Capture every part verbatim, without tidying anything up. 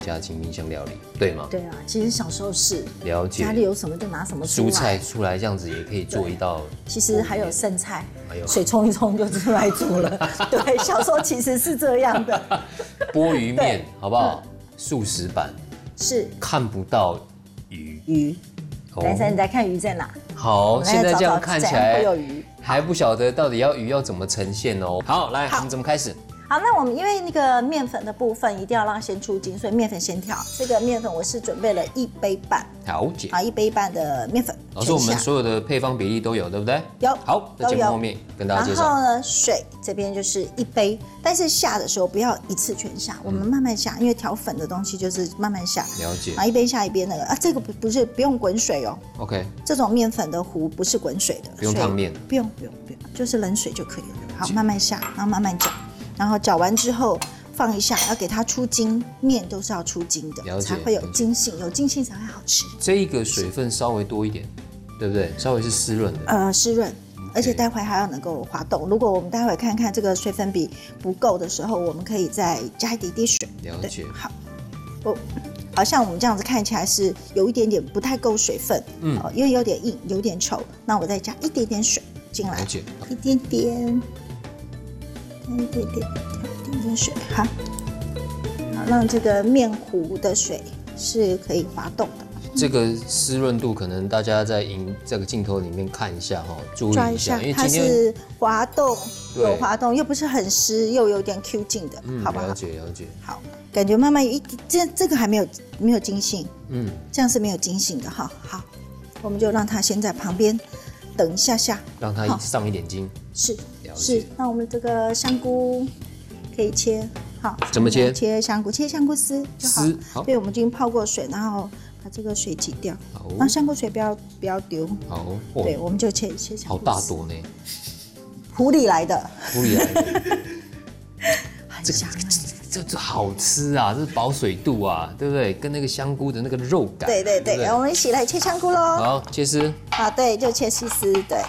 家庭冰箱料理，对吗？ 对啊，其实小时候是了解， 家里有什么就拿什么出来， 蔬菜出来这样子也可以做一道。 其实还有剩菜， 哎呦水冲一冲就出来煮了。对，小时候其实是这样的。 拨鱼面好不好？素食版是看不到鱼。 鱼，男生你在看鱼在哪？ 好，现在这样看起来会有鱼， 还不晓得到底要鱼要怎么呈现哦。好，来，我们怎么开始？ 好，那我们因为那个面粉的部分一定要让它先出筋，所以面粉先调。这个面粉我是准备了一杯半， 了解。 啊，一杯半的面粉。 老师，我们所有的配方比例都有，对不对？ 有。 好，在节目后面跟大家介绍。 然后呢，水这边就是一杯，但是下的时候不要一次全下，我们慢慢下，因为调粉的东西就是慢慢下。 了解。 啊，一杯下一边那个啊，这个不不是不用滚水哦。 OK。 这种面粉的糊不是滚水的， 不用烫面。 不用不用不用，就是冷水就可以了。好，慢慢下，然后慢慢搅。然后搅完之后放一下，要给它出筋，面都是要出筋的，才会有筋性，有筋性才会好吃。 这一个水分稍微多一点，对不对？稍微是湿润的。 呃，湿润，而且待会还要能够滑动。如果我们待会看看这个水分比不够的时候，我们可以再加一点点水。 了解。 好，哦，好像我们这样子看起来是有一点点不太够水分，嗯，哦、因为有点硬，有点稠。那我再加一点点水进来， 了解， 一点点。一点点，一点点水，好，好，让这个面糊的水是可以滑动的。 这个湿润度可能大家在荧这个镜头里面看一下哈，注意一下，因为它是滑动，有滑动，又不是很湿，又有点 Q 劲的，嗯，好不好？ 了解了解。 好，感觉慢慢有一点，这这个还没有没有筋性，嗯，这样是没有筋性的哈。好，我们就让它先在旁边等一下下， 让它上一点筋。 是。是，那我们这个香菇可以切，好， 怎么切？ 切香菇，切香菇丝就好。 丝，好。 对，我们已经泡过水，然后把这个水挤掉。好。那香菇水不要不要丢。 好。 对，我们就切切香菇丝。 好大朵呢。 湖里来的。 湖里来的。 很香。 这这好吃啊，这是保水度啊，对不对？跟那个香菇的那个肉感。 对对对，我们一起来切香菇喽。 好，切丝。 啊，对，就切细丝，对。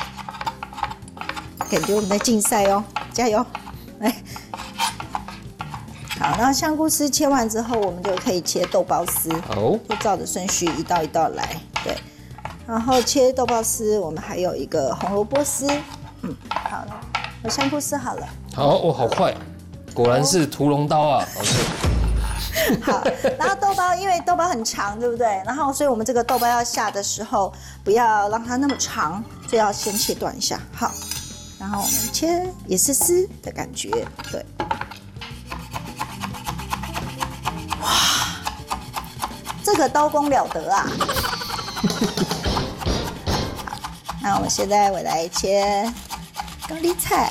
感觉我们在竞赛哦，加油！来，好，然后香菇丝切完之后，我们就可以切豆包丝，哦，就照着顺序一道一道来，对。然后切豆包丝，我们还有一个红萝卜丝，嗯，好了，我香菇丝好了。 好，哦，好快，果然是屠龙刀啊！ 好，然后豆包因为豆包很长，对不对？然后所以我们这个豆包要下的时候，不要让它那么长，所以要先切断一下，好。然后我们切也是丝的感觉，对。哇，这个刀工了得啊！好，那我们现在我来切高丽菜，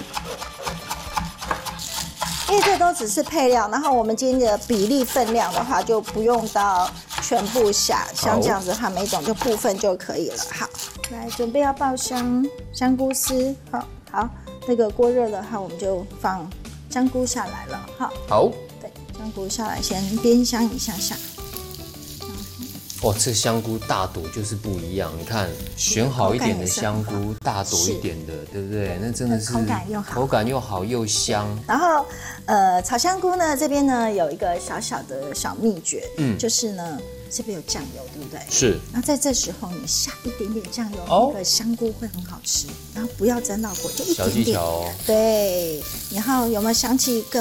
因为这都只是配料，然后我们今天的比例分量的话，就不用到全部下，像这样子的话，每种就部分就可以了。好。来，准备要爆香香菇丝，好，好，那个锅热的话，我们就放香菇下来了，好， 好， 对，香菇下来先煸香一下下。 哇，这香菇大朵就是不一样，你看选好一点的香菇，大朵一点的，对不对？那真的是口感又好， 口感又好又香。 然后，呃，炒香菇呢，这边呢有一个小小的小秘诀，嗯，就是呢。这边有酱油，对不对？ 是。 然后在这时候你下一点点酱油，哦、那个香菇会很好吃。然后不要沾到火，就一点点。 小技巧哦。 对。然后有没有想起一个